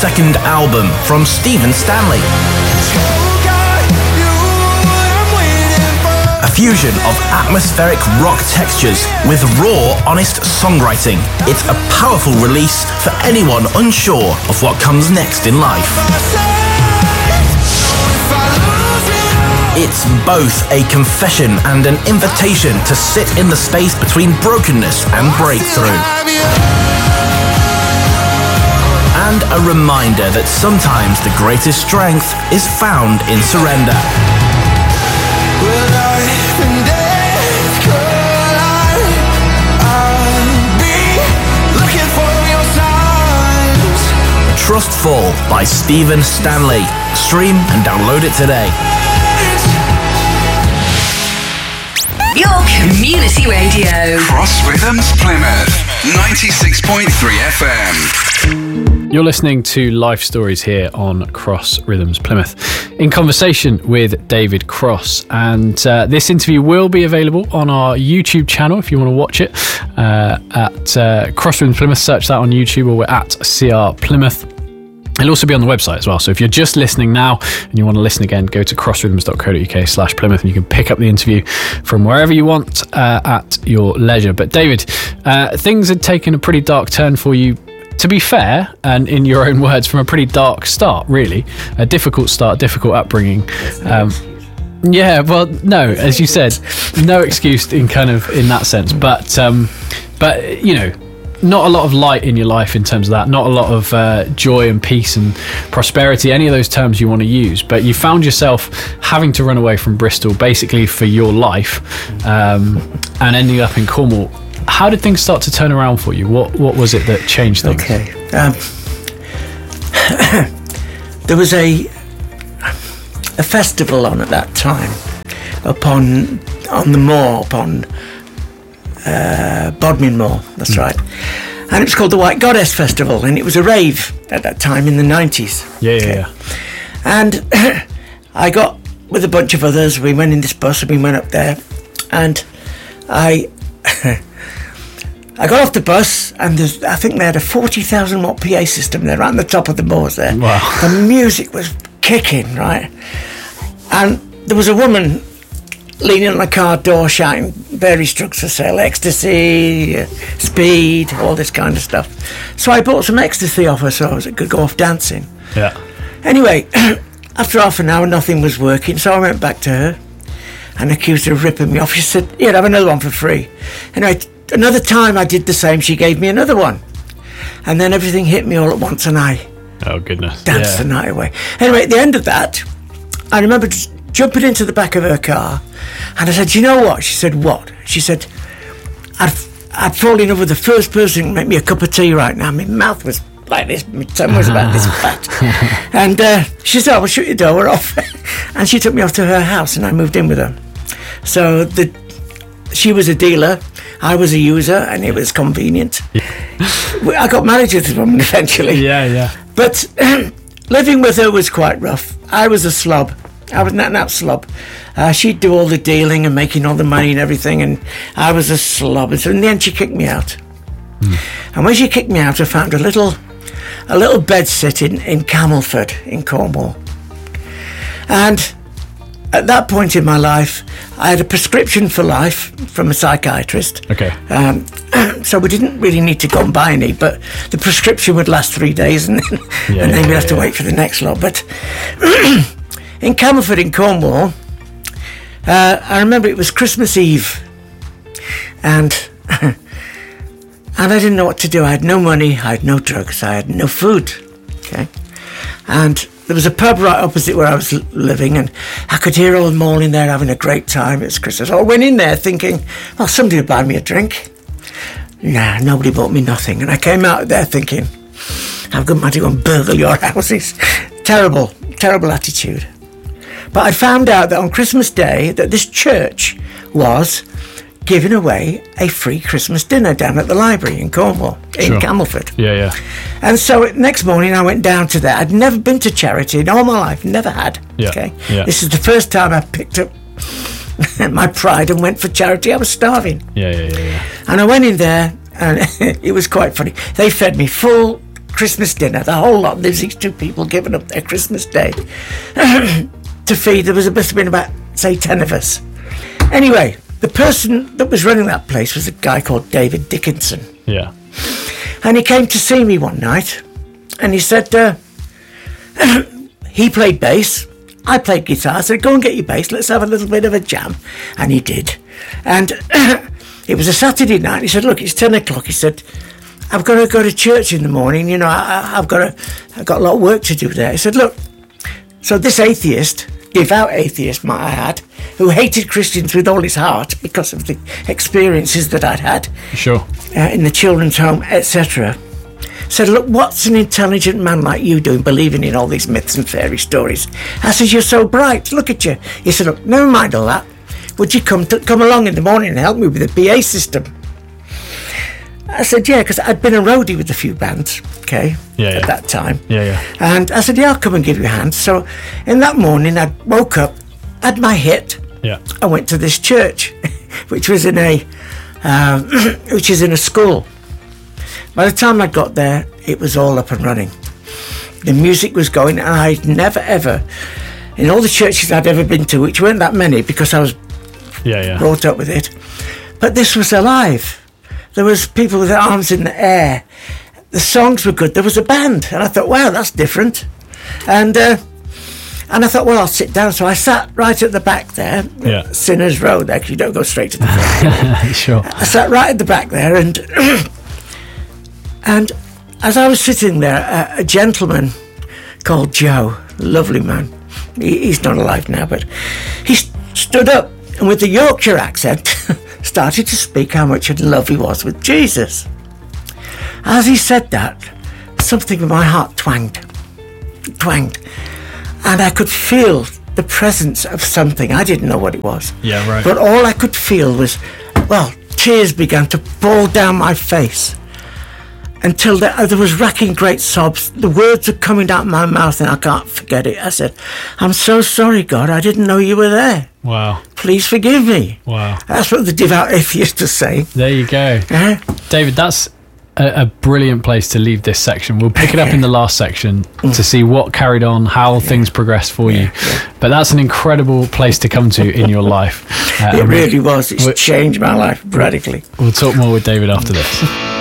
second album from Stephen Stanley. A fusion of atmospheric rock textures with raw, honest songwriting. It's a powerful release for anyone unsure of what comes next in life. It's both a confession and an invitation to sit in the space between brokenness and breakthrough. And a reminder that sometimes the greatest strength is found in surrender. Trustful by Stephen Stanley. Stream and download it today. Your community radio. Cross Rhythms Plymouth, 96.3 FM. You're listening to Life Stories here on Cross Rhythms Plymouth, in conversation with David Cross. And this interview will be available on our YouTube channel if you want to watch it, at Cross Rhythms Plymouth. Search that on YouTube, or we're at CR Plymouth. It'll also be on the website as well. So if you're just listening now and you want to listen again, go to crossrhythms.co.uk/Plymouth and you can pick up the interview from wherever you want at your leisure. But David, things had taken a pretty dark turn for you, to be fair, and in your own words, from a pretty dark start, really. A difficult start, difficult upbringing. Yeah, well, no, as you said, no excuse in that sense. But you know, not a lot of light in your life in terms of that, not a lot of joy and peace and prosperity, any of those terms you want to use. But you found yourself having to run away from Bristol basically for your life, and ending up in Cornwall. How did things start to turn around for you? What was it that changed things? Okay. There was a festival on at that time on the moor, upon Bodmin Moor, that's right. And it was called the White Goddess Festival, and it was a rave at that time in the 90s. Yeah. And I got with a bunch of others, we went in this bus and we went up there, and I got off the bus, and I think they had a 40,000 watt PA system there right on the top of the moors there. Wow. The music was kicking, right? And there was a woman leaning on a car door shouting various drugs for sale, ecstasy, speed, all this kind of stuff. So I bought some ecstasy off her so I could go off dancing. Yeah. Anyway, after half an hour, nothing was working, so I went back to her and accused her of ripping me off. She said, "Here, have another one for free." Anyway, another time I did the same, she gave me another one. And then everything hit me all at once and I danced the night away. Anyway, at the end of that, I remember just jumping into the back of her car, and I said, "You know what?" She said, "What?" She said, I'd fallen in love with the first person who could make me a cup of tea right now. My mouth was like this, my tongue was about this fat. And she said, "I will shoot your door, we're off." And she took me off to her house and I moved in with her. So she was a dealer, I was a user, and it was convenient. I got married to this woman eventually. Yeah. But living with her was quite rough. I was a slob. I was not slob. She'd do all the dealing and making all the money and everything, and I was a slob. And so in the end, she kicked me out. And when she kicked me out, I found a little bed sit in Camelford in Cornwall. And at that point in my life, I had a prescription for life from a psychiatrist. Okay. So we didn't really need to go and buy any, but the prescription would last 3 days, and then we'd have to wait for the next lot. But in Camelford in Cornwall, I remember it was Christmas Eve, and I didn't know what to do. I had no money, I had no drugs, I had no food. Okay, and there was a pub right opposite where I was living, and I could hear all them all in there having a great time. It was Christmas. I went in there thinking, well, somebody would buy me a drink. Nah, nobody bought me nothing. And I came out there thinking, I've got money to go and burgle your houses. Terrible attitude. But I found out that on Christmas Day that this church was giving away a free Christmas dinner down at the library in Cornwall, in Camelford. Yeah. And so next morning I went down to that. I'd never been to charity in all my life, never had. Yeah. Okay. Yeah. This is the first time I picked up my pride and went for charity. I was starving. Yeah. And I went in there, and it was quite funny. They fed me full Christmas dinner. The whole lot. There's these 2 people giving up their Christmas day to feed. There must have been about, say, 10 of us. Anyway, the person that was running that place was a guy called David Dickinson. Yeah. And he came to see me one night, and he said, he played bass, I played guitar. I said, go and get your bass, let's have a little bit of a jam. And he did. And it was a Saturday night. He said, look, it's 10 o'clock. He said, I've got to go to church in the morning. You know, I've got a lot of work to do there. He said, look, so this atheist, devout atheist might I add, who hated Christians with all his heart because of the experiences that I'd had Sure. In the children's home, etc., said, look, what's an intelligent man like you doing, believing in all these myths and fairy stories? I said, you're so bright, look at you. He said, look, never mind all that. Would you come along in the morning and help me with the PA system? I said, yeah, because I'd been a roadie with a few bands, okay, at that time. Yeah. And I said, yeah, I'll come and give you a hand. So in that morning, I woke up, had my hit. Yeah. I went to this church, which was in a school. By the time I got there, it was all up and running. The music was going, and I'd never ever, in all the churches I'd ever been to, which weren't that many because I was brought up with it, but this was alive. There was people with their arms in the air. The songs were good. There was a band, and I thought, wow, that's different. And I thought, well, I'll sit down. So I sat right at the back there, Sinners Road. Actually, you don't go straight to the front. Sure. I sat right at the back there, and as I was sitting there, a gentleman called Joe, lovely man, he's not alive now, but he stood up and with the Yorkshire accent started to speak how much in love he was with Jesus. As he said that, something in my heart twanged, and I could feel the presence of something. I didn't know what it was. Yeah, right. But all I could feel was, well, tears began to fall down my face until there was racking great sobs. The words are coming out of my mouth and I can't forget it. I said, I'm so sorry, God, I didn't know you were there. Wow. Please forgive me. Wow. That's what the devout atheist is saying. There you go. David, that's a brilliant place to leave this section. We'll pick it up in the last section to see what carried on, how things progressed for you. But that's an incredible place to come to in your life. It really was. It's changed my life radically. We'll talk more with David after this.